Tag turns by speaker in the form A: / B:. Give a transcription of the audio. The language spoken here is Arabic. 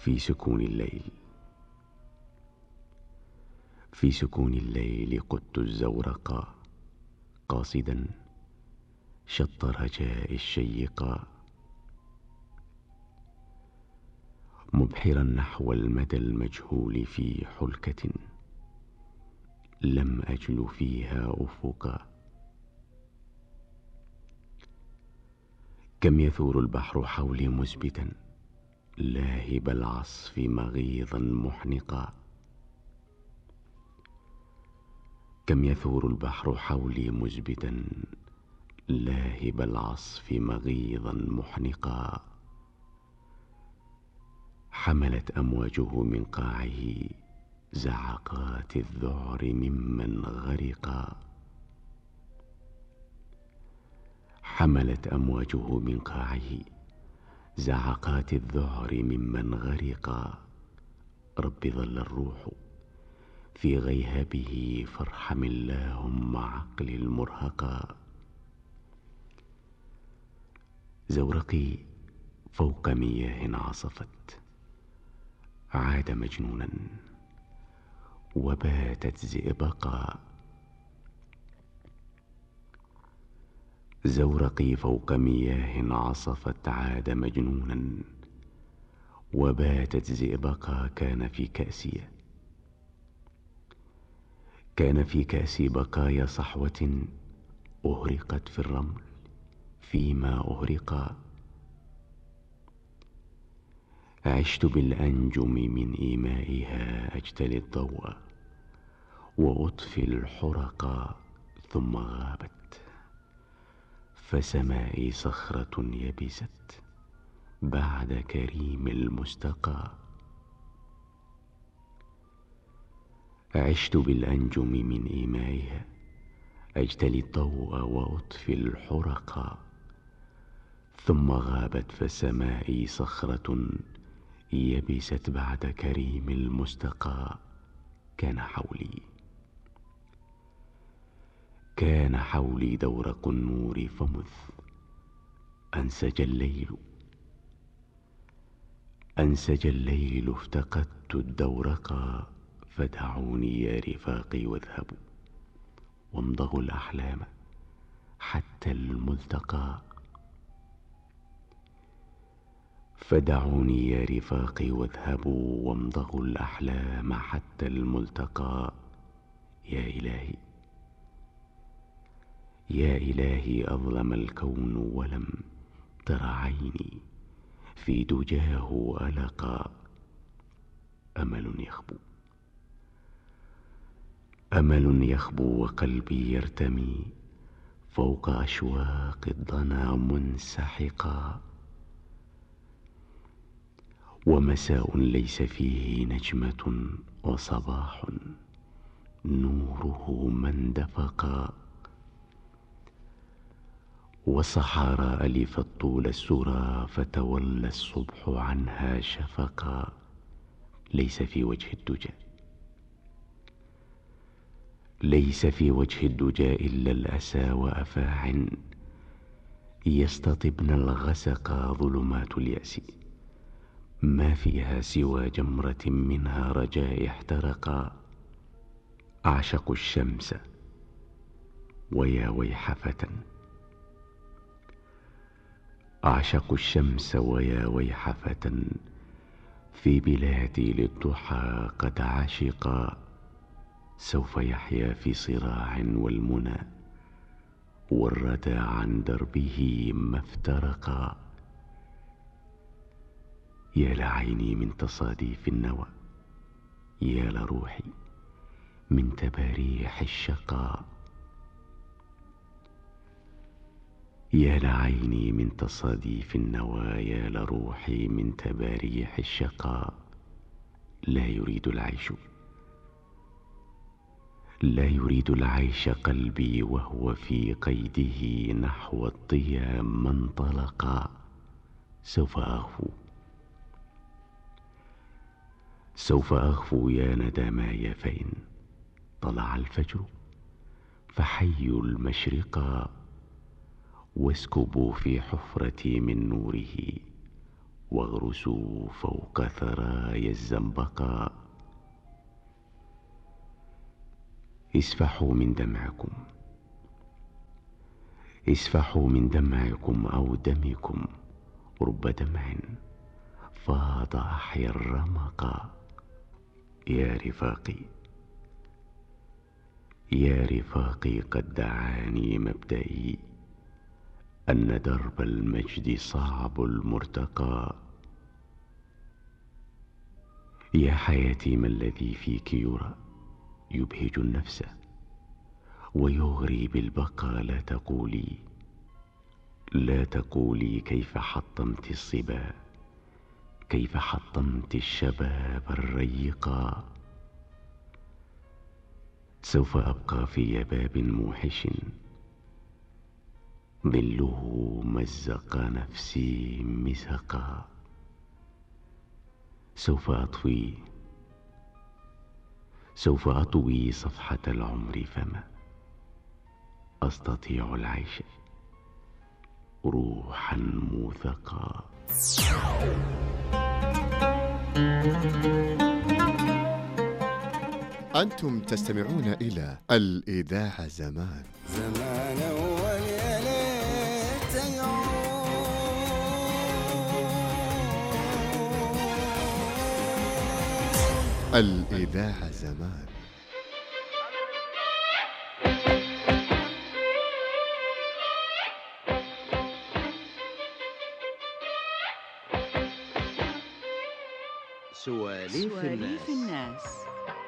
A: في سكون الليل. في سكون الليل قدت الزورقا قاصدا شط رجاء الشيقا، مبحرا نحو المدى المجهول في حلكة لم أجل فيها أفقا. كم يثور البحر حولي مزبدا لاهب العصف مغيظا محنقا. كم يثور البحر حولي مزبدا لاهب العصف مغيظا محنقا. حملت أمواجه من قاعه زعقات الذعر ممن غرقا. حملت أمواجه من قاعه زعقات الذعر ممن غرقا. رب ظل الروح في غيهبه فارحم اللهم عقل المرهقا. زورقي فوق مياه عصفت عاد مجنونا وباتت زئبقا. زورقي فوق مياه عصفت عاد مجنونا وباتت زئبقا. كان في كأسي بقايا صحوة أهرقت في الرمل فيما أهرقا. عشت بالأنجم من إيمائها أجتلي الضوء وأطفي الحرقا. ثم غابت فسمائي صخرة يبست بعد كريم المستقى. عشت بالأنجم من إيمائها أجتلي الضوء وأطفي الحرقا. ثم غابت فسمائي صخرة يبست بعد كريم المستقى. كان حولي دورق النور فمذ أنسج الليل افتقدت الدورقا. فدعوني يا رفاقي واذهبوا وامضغوا الأحلام حتى الملتقى. فدعوني يا رفاقي واذهبوا وامضغوا الأحلام حتى الملتقى. يا إلهي أظلم الكون ولم تر عيني في دجاه ألقا. أمل يخبو وقلبي يرتمي فوق أشواق الضنا منسحقا. ومساء ليس فيه نجمة وصباح نوره من دفقا. وصحارى ألفت طول السرى فتولى الصبح عنها شفقا. ليس في وجه الدجى إلا الأسى وأفاع يستطبن الغسقا. ظلمات اليأس ما فيها سوى جمرة منها رجاء احترقا. أعشق الشمس ويا ويح فتى في بلادي للضحى قد عشقا. سوف يحيا في صراع والمنى والردى عن دربه ما افترقا. يا لعيني من تصاديف النوى يا لروحي من تباريح الشقا. يا لعيني من تصاديف النوى يا لروحي من تباريح الشقا. لا يريد العيش قلبي وهو في قيده نحو الضيا ما انطلقا. سوف أغفو يا ندماي فإن طلع الفجر فحيوا المشرقا. واسكبوا في حفرتي من نوره واغرسوا فوق ثرايا الزنبقة. اسفحوا من دمعكم، اسفحوا من دمعكم أو دمكم، رب دمع فاض أحيا الرمق. يا رفاقي، يا رفاقي، قد دعاني مبدئي أن درب المجد صعب المرتقى. يا حياتي، ما الذي فيك يرى يبهج النفس ويغري بالبقى؟ لا تقولي، لا تقولي كيف حطمت الصبا، كيف حطمت الشباب الريقا. سوف أبقى في يباب موحش، ظله مزق نفسي مزقا. سوف أطوي صفحة العمر، فما أستطيع العيش روحا موثقا.
B: أنتم تستمعون إلى الإذاعة زمان
C: أول يا ليت يعود.
B: الإذاعة زمان.
D: سواليف الناس.